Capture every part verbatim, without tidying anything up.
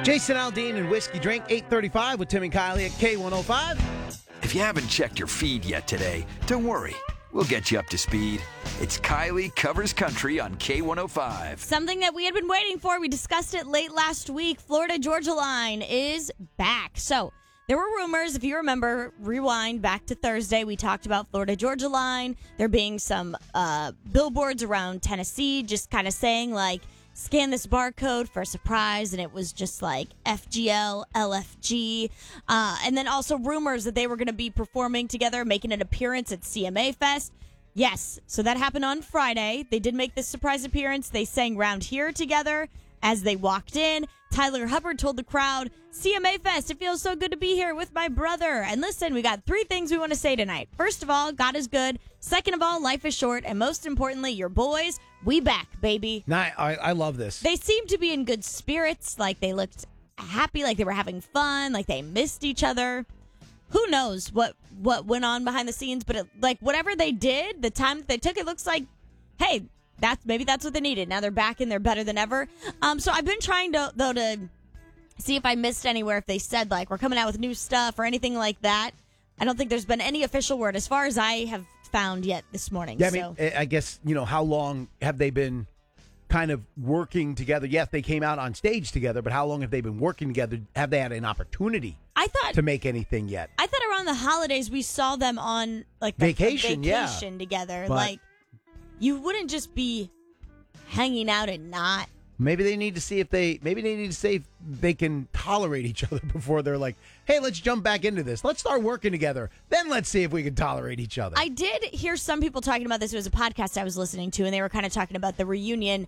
Jason Aldean and Whiskey Drink, eight thirty-five with Tim and Kylie at K one oh five. If you haven't checked your feed yet today, don't worry. We'll get you up to speed. It's Kylie Covers Country on K one oh five. Something that we had been waiting for. We discussed it late last week. Florida Georgia Line is back. So there were rumors, if you remember, rewind back to Thursday, we talked about Florida Georgia Line. There being some uh, billboards around Tennessee just kind of saying like, scan this barcode for a surprise, and it was just like F G L, L F G. Uh, and then also rumors that they were going to be performing together, making an appearance at C M A Fest. Yes, so that happened on Friday. They did make this surprise appearance. They sang Round Here together as they walked in. Tyler Hubbard told the crowd, C M A Fest, it feels so good to be here with my brother. And listen, we got three things we want to say tonight. First of all, God is good. Second of all, life is short. And most importantly, your boys, we back, baby. Nah, I, I love this. They seemed to be in good spirits, like they looked happy, like they were having fun, like they missed each other. Who knows what, what went on behind the scenes, but it, like whatever they did, the time that they took, it looks like, hey, that's maybe that's what they needed. Now they're back and they're better than ever. Um, so I've been trying to though to see if I missed anywhere if they said like we're coming out with new stuff or anything like that. I don't think there's been any official word as far as I have found yet this morning. Yeah, I so. mean, I guess, you know, how long have they been kind of working together? Yes, they came out on stage together, but how long have they been working together? Have they had an opportunity I thought to make anything yet? I thought around the holidays we saw them on like a, vacation, a vacation yeah. together. But like you wouldn't just be hanging out and not. Maybe they need to see if they maybe they need to see if they can tolerate each other before they're like, hey, let's jump back into this. Let's start working together. Then let's see if we can tolerate each other. I did hear some people talking about this. It was a podcast I was listening to, and they were kind of talking about the reunion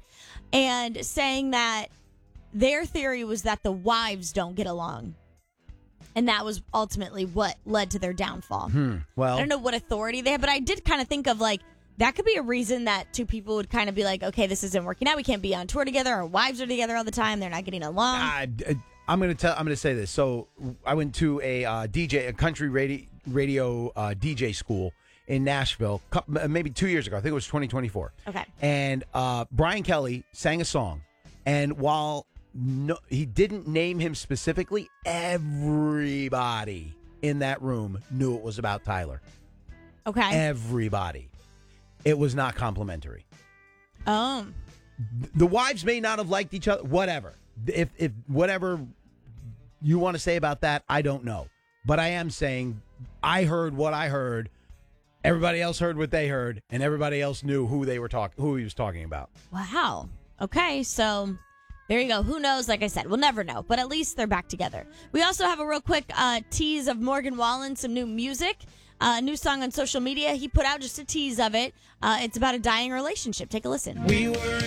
and saying that their theory was that the wives don't get along. And that was ultimately what led to their downfall. Hmm. Well, I don't know what authority they have, but I did kind of think of like, that could be a reason that two people would kind of be like, okay, this isn't working out. We can't be on tour together. Our wives are together all the time. They're not getting along. I, I'm going to tell. I'm going to say this. So I went to a uh, D J, a country radio, radio uh, D J school in Nashville, maybe two years ago. I think it was twenty twenty-four. Okay. And uh, Brian Kelly sang a song, and while no, he didn't name him specifically, everybody in that room knew it was about Tyler. Okay. Everybody. It was not complimentary. Oh. The wives may not have liked each other. Whatever. If if whatever you want to say about that, I don't know. But I am saying I heard what I heard. Everybody else heard what they heard, and everybody else knew who they were talking, who he was talking about. Wow. Okay, so there you go. Who knows? Like I said, we'll never know. But at least they're back together. We also have a real quick uh, tease of Morgan Wallen, some new music. A uh, new song on social media. He put out just a tease of it. Uh, it's about a dying relationship. Take a listen. We were